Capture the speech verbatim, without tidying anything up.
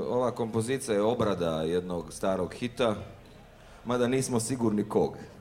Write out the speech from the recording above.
ova kompozicija je obrada jednog starog hita, mada nismo sigurni kog.